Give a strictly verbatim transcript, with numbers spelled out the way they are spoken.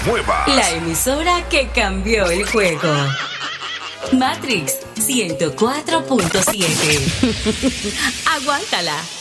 muevas. La emisora que cambió el juego. Matrix ciento cuatro punto siete. Aguántala.